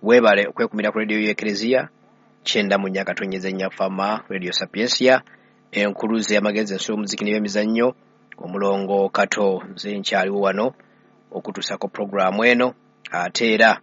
webale okwekumira ku radio y'Eklezia kyenda mu Nyakatonyeza Nyafama Radio Sapiensia enkuluze amagezi enso muziki n'emizannyo omulongo kato nze nkyaliwo wano okutusako programu eno ate era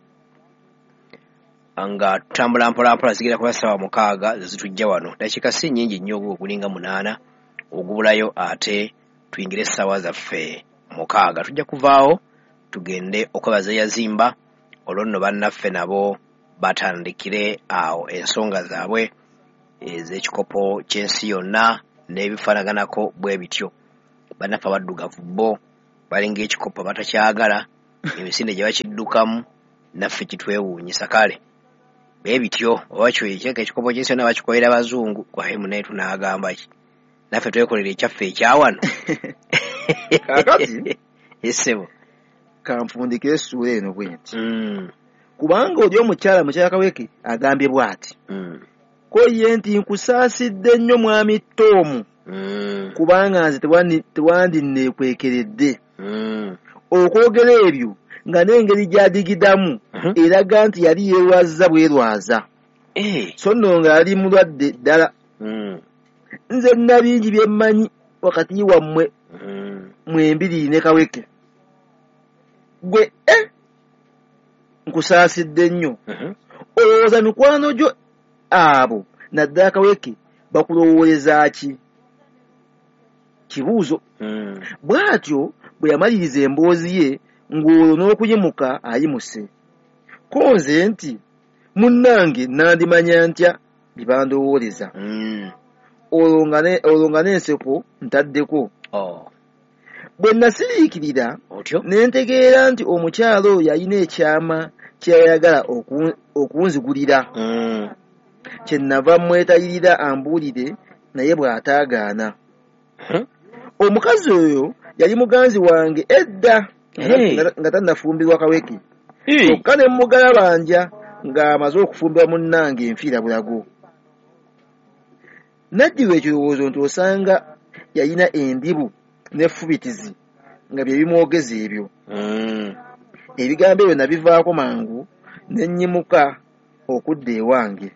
anga tutambula mpolampola zigera kuba ssaawa 6 zitujja wano dakika si nnyingi nnyo okulinga 8 ogubulayo ate tuyingire essaawa zaffe 6 tujja kuvaawo tugende okwebaza yazimba olwo nno bannaffe nabo batandikire awo ensonga zaabwe ez'ekikopo ky'ensi yonna n'ebifaanaganako bwe bityo bannaffe abaddugavu bo balinga ekikopo batakyagala emisinde gye bakiddukamu naffe kitwewuunyisa kale bwe bityo oba kyoyekeka ekikopo ky'ensi yonna bakikolera bazungu kwahemu naye tunaagamba ki naffe twekolera ekyaffe ekyawano kakati esebo kanfundikira essuula eno bwenti kubanga oli omukyala Kaweke agambye bw'ati ko ye nti nkusaasidde nnyo mwami Toomu kubanga nze tewandinneekwekeredde okwogera ebyo nga n'engeri gy'adigidamu eraga nti yali yeerwaza bwerwaza so nno nga yali mulwadde ddala nze nina bingi bye mmanyi wakati wammwe mwembiri ne Kaweke gwe nkusaasidde nnyo olowooza mikwano gyo abo naddala Kaweke bakulowooleza ki kibuuzo bw'atyo bwe yamaliriza emboozi ye ng'olwo n'okuyimuka ayimuse ko nze nti munnange nandimanya ntya bye bandowooleza olwo nga n'enseko ntaddeko bwe nasiriikirira ne ntegeera nti omukyalo oyo yalina ekyama kyeyayagala okunzigulira kyenava mwetayirira ambuulire naye bw'ataagaana omukazi oyo yali muganzi wange edda nga tannafumbirwa Kaweke kyokka ne mugalabanja ng'amaze okufumbirwa munnange enfiira bulago najjirwa ekirowoozo nti osanga yalina endibu n'effubitizi nga bye bimwogeza ebyo ebigambo ebyo nabivaako mangu ne nnyimuka okudda ewange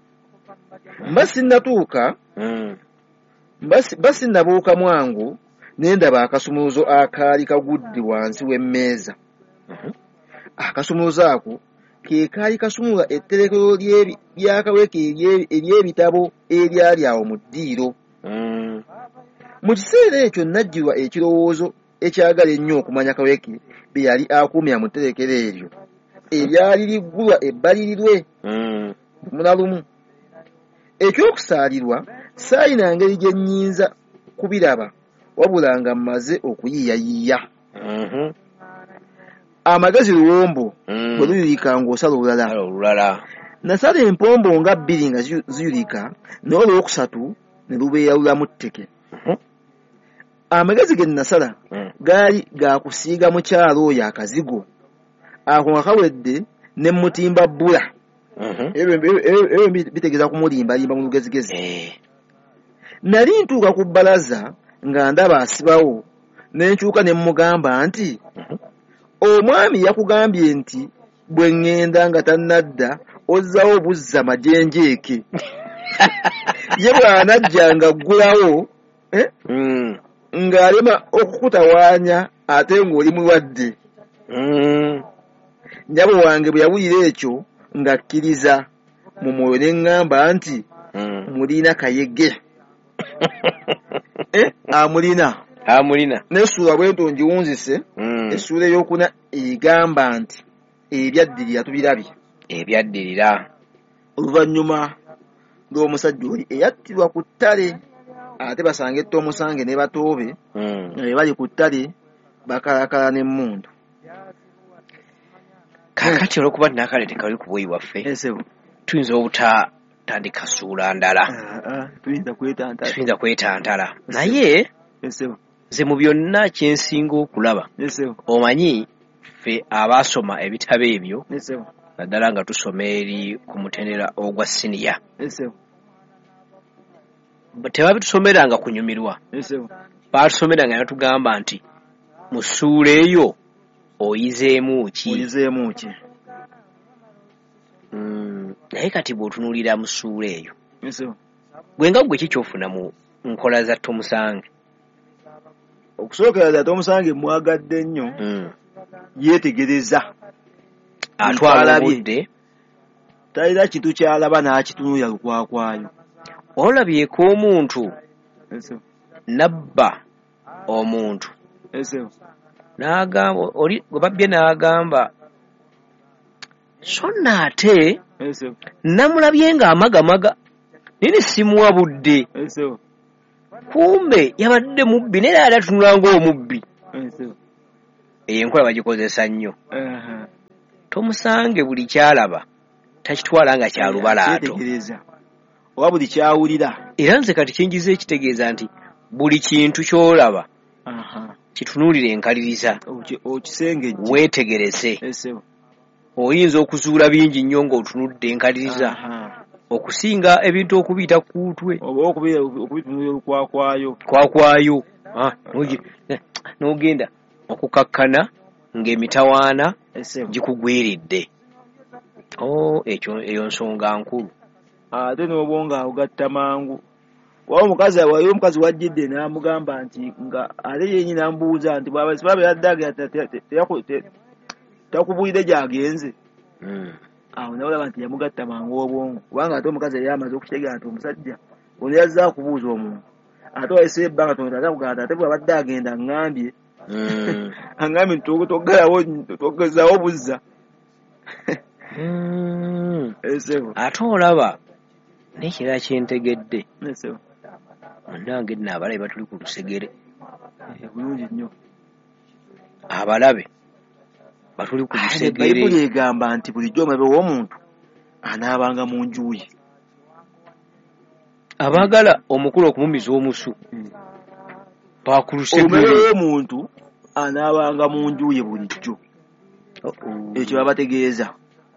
mba sinnabuuka mwangu ne ndaba akasumuluzo akaali kagudde wansi w'emmeeza akasumuluzo ako ke kaali kasumula etterekero lya Kaweke ery'ebitabo eryali awo mu ddiiro mu kiseera ekyo najjirwa ekirowoozo ekyagala ennyo okumanya Kaweke bye yali akuumya mu tterekero eryo eryali liggulwa ebbalirwe lumu ekyokusaalirwa saayina ngeri gye nnyinza kubiraba wabula nga mmaze okuyiiyayiiya amagezi luwombo bwe luyulika ng'osala olulala nasala empombo nga 2 nga ziyulika naye olwokusatu ne lubeeyalulamu tteke amagezi ge nasala gaali gakusiiga mukyalo oyo akazigo ako nga kawedde ne mutimba bbula ebyo bitegeeza kumulimbalimba mu lugezigezi nali ntuuka ku bbalaza nga ndaba asibawo ne nkyuka ne mmugamba nti omwami yakugambye nti bwe ŋŋenda nga tannadda ozzawo buzza majenjeeke ye bw'anajja nga ggulawo ng'alema okukutawaanya ate ng'oli mulwadde nnyabo wange bwe yawulira ekyo ng'akkiriza mu mwoyo ne ŋŋamba nti mulina kayege amulina n'essuula bwento ngiwunzise essuula ey'okuna egamba nti ebyaddirira tubirabye ebyaddirira oluvannyuma lw'omusajja oli eyattirwa ku ttale ate basanga etta omusange ne batoobe nga be bali ku ttale bakalakala n'emmundu kakati olw'okuba nakale tekali ku bweyi waffe tuyinza obutatandika ssuula ndala tuyinza kwetantala naye nze mu byonna kyensinga okulaba omanyi ffe abaasoma ebitabo ebyo naddala nga tusoma eri ku mutendera ogwa siniya tebabitusomeranga kunyumirwa batusomeranga natugamba nti mu ssuula eyo oyizeemu ki naye kati bw'otunuulira mu ssuula eyo Eso. gwe nga gwe kikyofuna mu nkola za Tomusange? Okusookera ddala Tomusange mwagadde nnyo yeetegereza atwala obudde talina kintu kyalaba n'akitunuulira lukwakwayo. olabyeko omuntu Eso. nabba omuntu Eso. n'agamba oli gwe babbye n'agamba so nate Eso. namulabye ng'amagamaga nini simuwa budde Eso. kumbe yabadde mubbi naye yali atunula ng'omubbi. Eso. eyo enkola bagikozesa nnyo. Aha. Tomusange buli kyalaba takitwala nga kya lubalaato oba buli kyawulira. era nze kati kyenjiza ekitegeeza nti buli kintu ky'olaba kitunuulire enkaliriza okisengejje weetegerese. Eso. oyinza okuzuula bingi nnyo ng'otunudde enkaliriza okusinga ebintu okubiyita kuutwe oba okubitunulira olukwakwayo kwakwayo n'ogenda okukakkana ng'emitawaana gikugwiridde. eyo nsonga nkulu. ate n'obwonga ogatta mangu. waliwo omukazi wajjidde n'amugamba nti nga ate yennyini amubuuza nti bwaba yaddaga takubulire gy'agenze. awo nawulaba nti yamugatta mangu obwongo kubanga ate omukazi yali amaze okutegeera nti omusajja ono yazza okubuuza omuntu ate wayiseeyo ebbanga tono tatakugamba ate bw'abadde agenda aŋŋambye aŋŋambye nti toggalawo toggezaawo buzza. ate olaba n'ekirala kyentegedde munnange nno abalabe batuli ku lusegere. bulungi nnyo abalabe batuli ku lusegere. Bayibuli egamba nti bulijjo omulabe w'omuntu anaabanga mu nju ye. abaagala omukulu okumumiza omusu bakulusegere. omulabe w'omuntu anaabanga mu nju ye bulijjo. ekyo babategeeza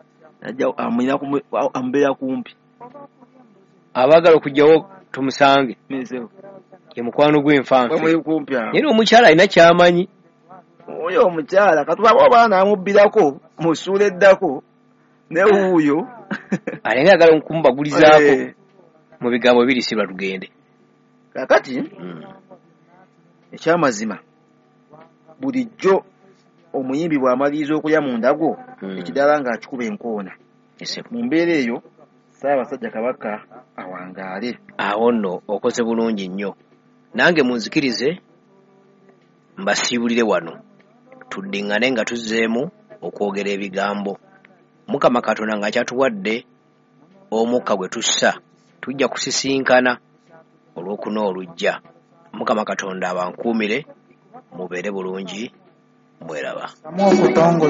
amubeera kumpi. abaagala okugyawo Tomusange ye mukwano gw'enfanfe naye omukyala alina kyamanyi. oyo omukyala katubaba oba naamubbirako mu ssuula eddako ne wuuyo alenga agala okumubagulizaako mu bigambo biri sirwa tugende. kakati ekyamazima bulijjo omuyimbi bw'amaliriza okulya mu ndago ekidala ng'akikuba enkoona. mu mbeera eyo Ssaabasajja Kabaka awangaale. awo nno okoze bulungi nnyo. nange munzikirize mbasiibulire wano tuddiŋŋane nga tuzzeemu okwogera ebigambo. Mukama Katonda nga kyatuwadde omukka gwe tussa tujja kusisinkana olw'okuna olujja. Mukama Katonda abankuumire mubeere bulungi. Mweraba.